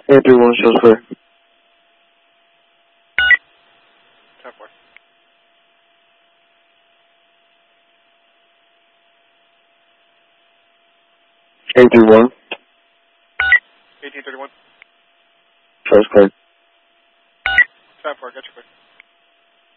831 shows clear. 10-4. 831 1831. shows clear. 10-4, got you clear.